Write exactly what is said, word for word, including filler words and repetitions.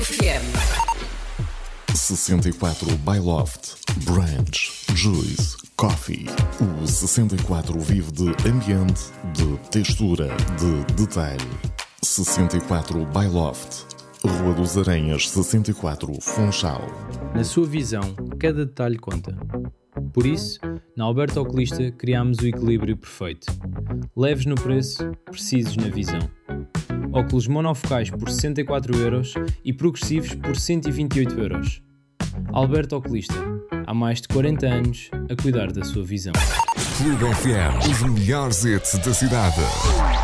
F M. sessenta e quatro by Loft, Branch, Juice, Coffee. O sessenta e quatro vive de ambiente, de textura, de detalhe. sessenta e quatro by Loft, Rua dos Aranhas sessenta e quatro, Funchal. Na sua visão, cada detalhe conta. Por isso, na Alberto Oculista criámos o equilíbrio perfeito. Leves no preço, precisos na visão. Óculos monofocais por sessenta e quatro euros e progressivos por cento e vinte e oito euros. Alberto Oculista, há mais de quarenta anos a cuidar da sua visão. Clube F M, os melhores hits da cidade.